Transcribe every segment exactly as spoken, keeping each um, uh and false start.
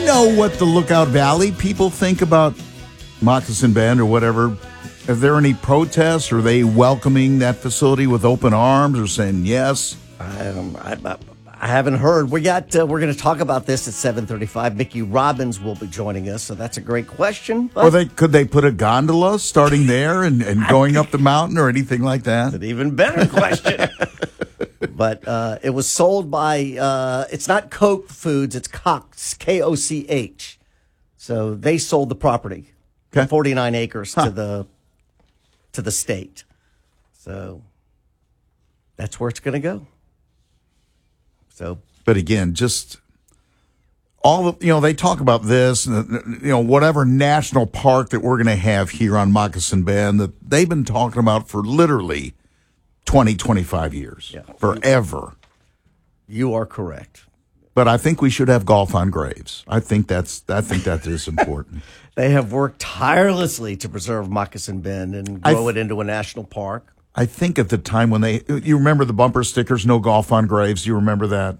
know what the Lookout Valley people think about Moccasin Bend or whatever? Are there any protests? Are they welcoming that facility with open arms or saying yes? Um, I, I, I haven't heard. We got. Uh, we're going to talk about this at seven thirty-five. Mickey Robbins will be joining us, so that's a great question. Or they could they put a gondola starting there and, and going up the mountain or anything like that? An even better question. But uh, it was sold by. Uh, it's not Koch Foods. It's Cox, K O C H. So they sold the property, okay. forty-nine acres huh. to the to the state. So that's where it's going to go. So, but again, just all the, you know, they talk about this, and, you know, whatever national park that we're going to have here on Moccasin Bend that they've been talking about for literally twenty, twenty-five years, yeah. forever. You are correct. But I think we should have golf on Graves. I think that's I think that is important. They have worked tirelessly to preserve Moccasin Bend and grow th- it into a national park. I think at the time when they, you remember the bumper stickers, no golf on Graves. Do you remember that?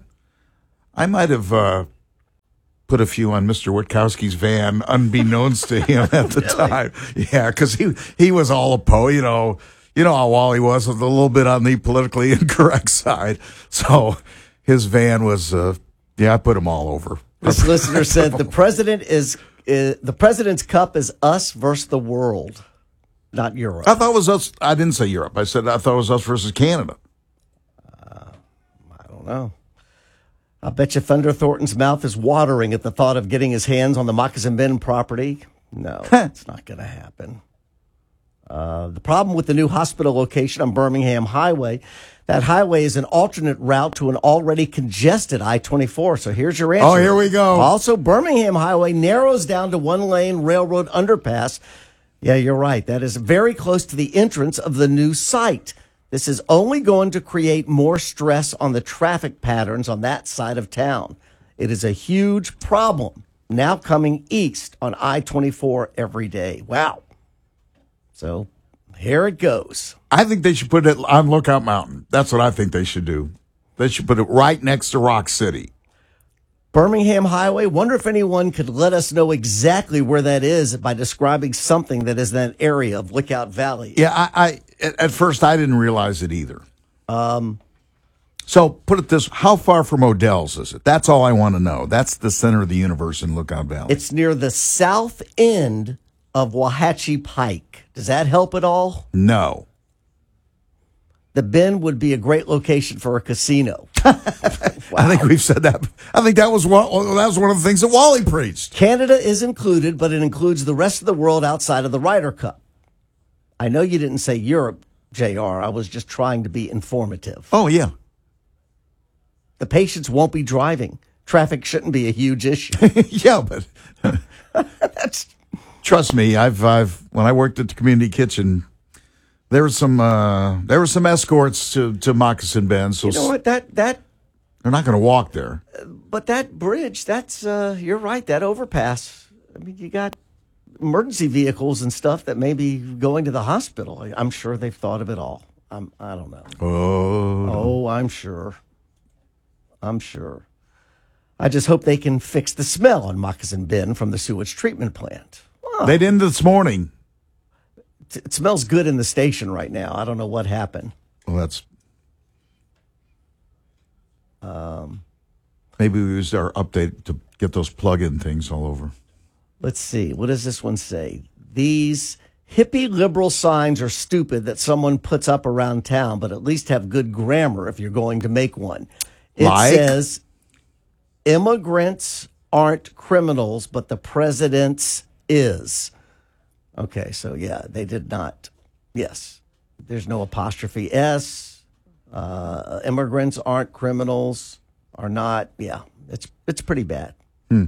I might have uh, put a few on Mister Witkowski's van, unbeknownst to him at the really? time. Yeah, because he he was all opposed. You know, you know how Wally was, with a little bit on the politically incorrect side. So his van was, uh, yeah, I put him all over. This listener said the president is, is the president's cup is us versus the world. Not Europe. I thought it was us. I didn't say Europe. I said I thought it was us versus Canada. Uh, I don't know. I bet you Thunder Thornton's mouth is watering at the thought of getting his hands on the Moccasin Bend property. No, it's not going to happen. Uh, the problem with the new hospital location on Birmingham Highway, that highway is an alternate route to an already congested I twenty-four. So here's your answer. Oh, here we go. Also, Birmingham Highway narrows down to one-lane railroad underpass. Yeah, you're right. That is very close to the entrance of the new site. This is only going to create more stress on the traffic patterns on that side of town. It is a huge problem now coming east on I twenty-four every day. Wow. So here it goes. I think they should put it on Lookout Mountain. That's what I think they should do. They should put it right next to Rock City. Birmingham Highway, wonder if anyone could let us know exactly where that is by describing something that is that area of Lookout Valley. Yeah, I, I at first I didn't realize it either. Um, so put it this, how far from Odell's is it? That's all I want to know. That's the center of the universe in Lookout Valley. It's near the south end of Wauhatchie Pike. Does that help at all? No. The Bend would be a great location for a casino. Wow. I think we've said that. I think that was one, that was one of the things that Wally preached. Canada is included, but it includes the rest of the world outside of the Ryder Cup. I know you didn't say Europe, J R. I was just trying to be informative. Oh, yeah. The patients won't be driving. Traffic shouldn't be a huge issue. Yeah, but that's trust me, I've I've when I worked at the community kitchen, there was some uh, there were some escorts to, to Moccasin Bend. So you know what? That that they're not going to walk there. But that bridge, that's uh, you're right. That overpass. I mean, you got emergency vehicles and stuff that may be going to the hospital. I'm sure they've thought of it all. I'm, I don't know. Oh, oh, I'm sure. I'm sure. I just hope they can fix the smell on Moccasin Bend from the sewage treatment plant. Huh. They didn't this morning. It smells good in the station right now. I don't know what happened. Well, that's um, maybe we used our update to get those plug-in things all over. Let's see. What does this one say? These hippie liberal signs are stupid that someone puts up around town, but at least have good grammar if you're going to make one. It like? says, immigrants aren't criminals, but the president's is. Okay, so yeah, they did not. Yes, there's no apostrophe S. Uh, immigrants aren't criminals, are not. Yeah, it's it's pretty bad. Hmm.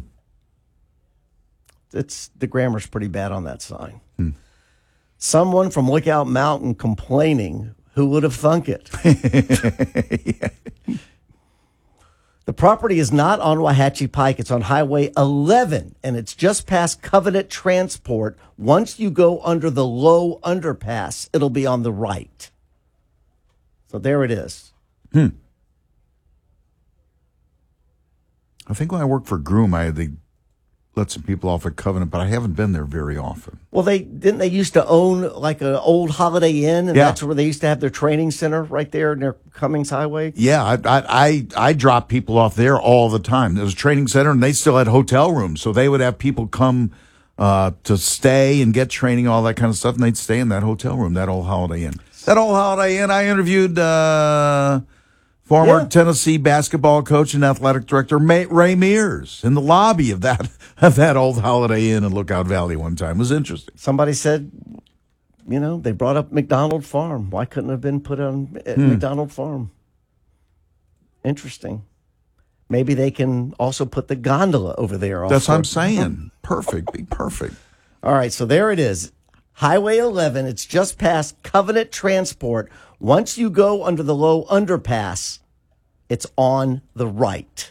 It's the grammar's pretty bad on that sign. Hmm. Someone from Lookout Mountain complaining. Who would have thunk it? Yeah. The property is not on Wauhatchie Pike. It's on Highway eleven, and it's just past Covenant Transport. Once you go under the low underpass, it'll be on the right. So there it is. Hmm. I think when I worked for Groom, I had the let some people off at Covenant, but I haven't been there very often. Well, they didn't they used to own like an old Holiday Inn, and Yeah. that's where they used to have their training center right there near Cummings Highway. Yeah, I, I I I drop people off there all the time. There was a training center, and they still had hotel rooms, so they would have people come uh, to stay and get training, all that kind of stuff, and they'd stay in that hotel room, that old Holiday Inn. That old Holiday Inn. I interviewed uh, former Yeah. Tennessee basketball coach and athletic director Ma- Ray Mears in the lobby of that of that old Holiday Inn in Lookout Valley one time. It was interesting. Somebody said, you know, they brought up McDonald Farm. Why couldn't it have been put on at Hmm. McDonald Farm? Interesting. Maybe they can also put the gondola over there. That's what I'm also. saying. Perfect. Be perfect. All right, so there it is. Highway eleven, it's just past Covenant Transport. Once you go under the low underpass, it's on the right.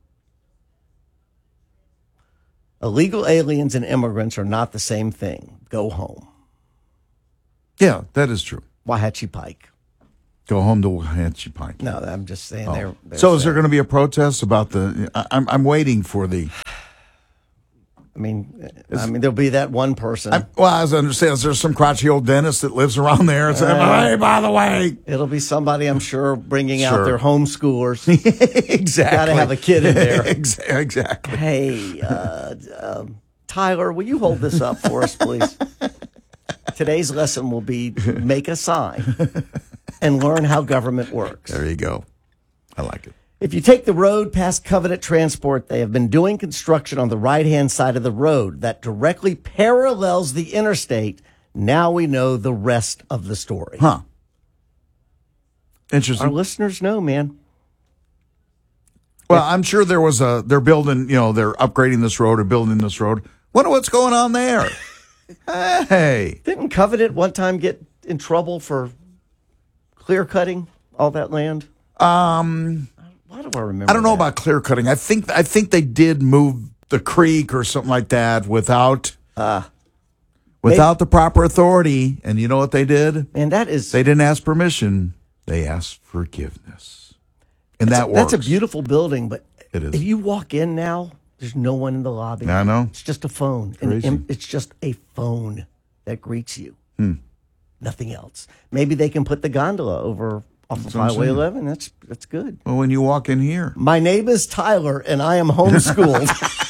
Illegal aliens and immigrants are not the same thing. Go home. Yeah, that is true. Waxahachie Pike. Go home to Waxahachie Pike. No, I'm just saying Oh. they're, they're So is there saying- going to be a protest about the? I, I'm I'm waiting for the. I mean, I mean, there'll be that one person. I, well, as I understand, is there some crotchety old dentist that lives around there and says, "Hey, by the way," It'll be somebody, I'm sure, bringing out Sure. their homeschoolers. exactly, Got to have a kid in there. Ex- exactly. Hey, uh, um, Tyler, will you hold this up for us, please? Today's lesson will be make a sign and learn how government works. There you go. I like it. If you take the road past Covenant Transport, they have been doing construction on the right-hand side of the road that directly parallels the interstate. Now we know the rest of the story. Huh? Our Interesting. listeners know, man. Well, I'm sure there was a. They're building. You know, they're upgrading this road or building this road. Wonder what's going on there. Hey, Didn't Covenant one time get in trouble for clear cutting all that land? um. Why do I remember? I don't know that? about clear cutting. I think I think they did move the creek or something like that without Uh, without the proper authority. And you know what they did? Man, that is They didn't ask permission. They asked forgiveness, and that works. that's a beautiful building. But It is. if you walk in now, there's no one in the lobby. I know. It's just a phone. And Crazy. im- it's just a phone that greets you. Nothing else. Maybe they can put the gondola over off of what I'm Highway saying. eleven. That's that's good. Well, when you walk in here, My name is Tyler, and I am homeschooled.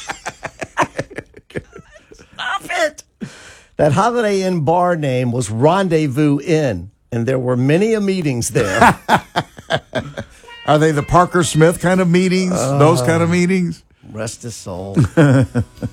Stop it. That Holiday Inn bar name was Rendezvous Inn, and there were many a meetings there. are they the Parker Smith kind of meetings? Those kind of meetings? Rest his soul.